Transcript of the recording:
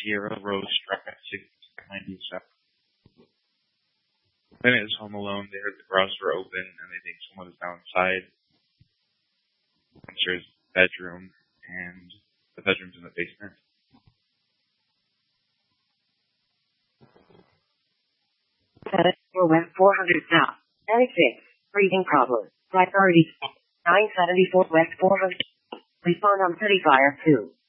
Sierra Rose struck at 697. When it was home alone, they heard the garage door open and they think someone is outside. Enters bedroom, and the bedroom's in the basement. West 400 South. 96. Breathing problem. Priority 974 West 400. Respond on City Fire 2.